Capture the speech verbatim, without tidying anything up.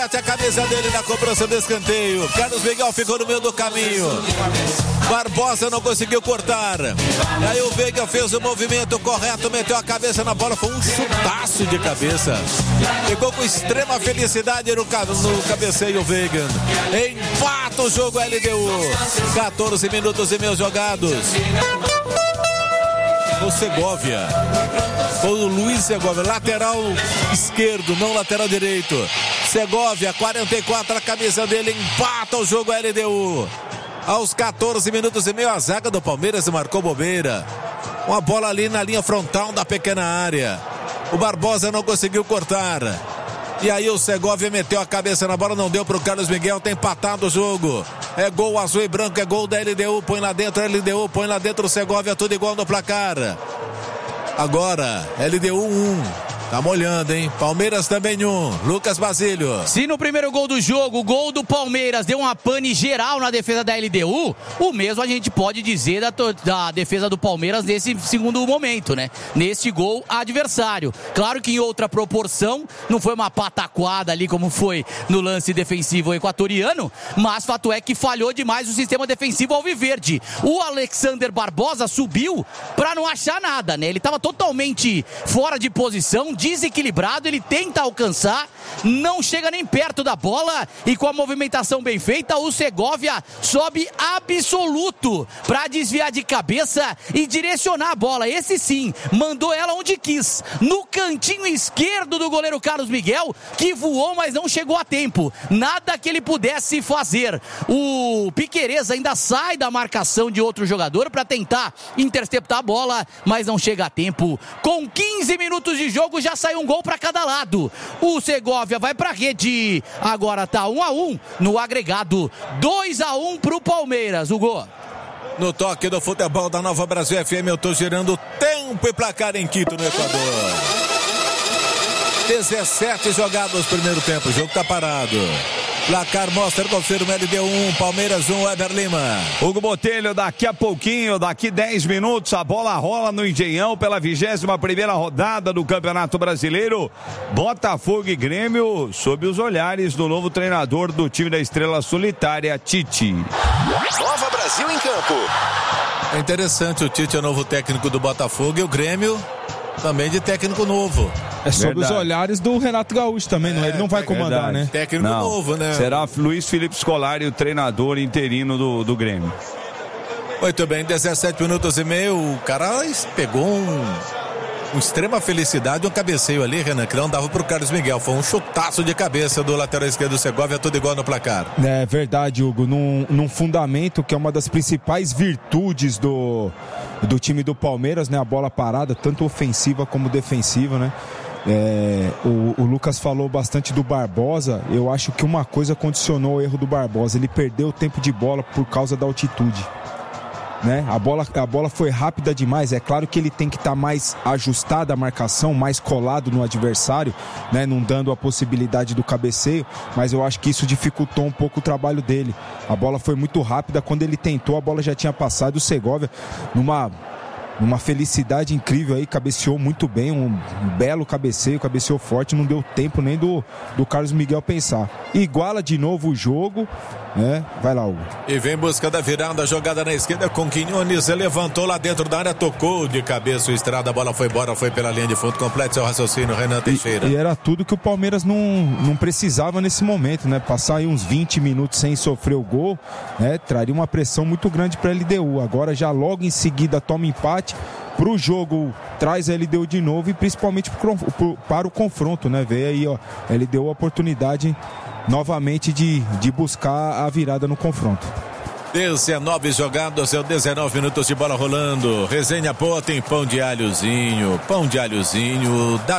A camisa dele na cobrança do escanteio. Carlos Miguel ficou no meio do caminho. Barbosa não conseguiu cortar. E aí o Veiga fez o movimento correto, meteu a cabeça na bola. Foi um chutaço de cabeça. Ficou com extrema felicidade no, no cabeceio o Veiga. Empata o jogo L D U. quatorze minutos e meio jogados. O Segovia. O Luiz Segovia, lateral esquerdo, não lateral direito. Segovia, quarenta e quatro, a camisa dele, empata o jogo L D U. Aos quatorze minutos e meio, a zaga do Palmeiras marcou bobeira. Uma bola ali na linha frontal da pequena área. O Barbosa não conseguiu cortar. E aí o Segovia meteu a cabeça na bola, não deu pro Carlos Miguel, tem empatado o jogo. É gol azul e branco, é gol da L D U, põe lá dentro, L D U, põe lá dentro o Segovia, tudo igual no placar. Agora, L D U um. Tá molhando, hein? Palmeiras também um. Lucas Basílio. Se no primeiro gol do jogo, o gol do Palmeiras deu uma pane geral na defesa da L D U, o mesmo a gente pode dizer da, da defesa do Palmeiras nesse segundo momento, né? Nesse gol adversário. Claro que em outra proporção, não foi uma pataquada ali como foi no lance defensivo equatoriano, mas fato é que falhou demais o sistema defensivo alviverde. O Alexander Barbosa subiu pra não achar nada, né? Ele tava totalmente fora de posição, desequilibrado, ele tenta alcançar, não chega nem perto da bola e com a movimentação bem feita, o Segovia sobe absoluto para desviar de cabeça e direcionar a bola. Esse sim, mandou ela onde quis, no cantinho esquerdo do goleiro Carlos Miguel, que voou, mas não chegou a tempo. Nada que ele pudesse fazer. O Piquerez ainda sai da marcação de outro jogador para tentar interceptar a bola, mas não chega a tempo. Com quinze minutos de jogo, já saiu um gol para cada lado. O Segovia vai para a rede. Agora tá um a um no agregado. dois a um pro Palmeiras. O gol. No toque do futebol da Nova Brasil F M, eu tô girando tempo e placar em Quito, no Equador. dezessete jogados primeiro tempo. O jogo tá parado. Placar mostra, confirma L D U um, Palmeiras um, Weber Lima. Hugo Botelho, daqui a pouquinho, daqui dez minutos, a bola rola no Engenhão pela vigésima primeira rodada do Campeonato Brasileiro. Botafogo e Grêmio sob os olhares do novo treinador do time da Estrela Solitária, Tite. Nova Brasil em campo. É interessante, o Tite é o novo técnico do Botafogo e o Grêmio também de técnico novo. É sob Verdade. Os olhares do Renato Gaúcho também, é, não, ele não vai comandar, Verdade. Né? Técnico não. novo, né? Será Luiz Felipe Scolari, o treinador interino do, do Grêmio. Muito bem, dezessete minutos e meio, o cara pegou um, uma extrema felicidade, um cabeceio ali, Renan, que não dava pro Carlos Miguel. Foi um chutaço de cabeça do lateral esquerdo do Segovia, tudo igual no placar. É verdade, Hugo, num, num fundamento que é uma das principais virtudes do, do time do Palmeiras, né? A bola parada, tanto ofensiva como defensiva, né? É, o, o Lucas falou bastante do Barbosa. Eu acho que uma coisa condicionou o erro do Barbosa. Ele perdeu o tempo de bola por causa da altitude, né? A bola, a bola foi rápida demais. É claro que ele tem que estar tá mais ajustado à marcação, mais colado no adversário, né? Não dando a possibilidade do cabeceio, mas eu acho que isso dificultou um pouco o trabalho dele. A bola foi muito rápida. Quando ele tentou, a bola já tinha passado. O Segovia, numa Uma felicidade incrível aí, cabeceou muito bem, um belo cabeceio, cabeceou forte, não deu tempo nem do, do Carlos Miguel pensar. Iguala de novo o jogo, né? Vai lá, Hugo. E vem busca da virada, jogada na esquerda com Quinones, levantou lá dentro da área, tocou de cabeça o Estrada, a bola foi embora, foi pela linha de fundo, complete seu raciocínio, Renan Teixeira. E, e era tudo que o Palmeiras não, não precisava nesse momento, né? Passar aí uns vinte minutos sem sofrer o gol, né? Traria uma pressão muito grande para a L D U. Agora já logo em seguida toma empate. Para o jogo, traz a L D U de novo e principalmente pro, pro, para o confronto, né? Vê aí, ó, a L D U a oportunidade novamente de, de buscar a virada no confronto. dezenove jogados, é dezenove minutos de bola rolando. Resenha boa, tem pão de alhozinho, pão de alhozinho da